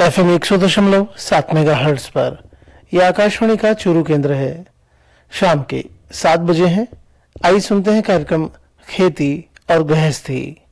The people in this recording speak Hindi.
FM 100.7 मेगाहर्ट्ज पर यह आकाशवाणी का चूरू केंद्र है। शाम के 7 बजे हैं। आइए सुनते हैं कार्यक्रम खेती और गृहस्थी।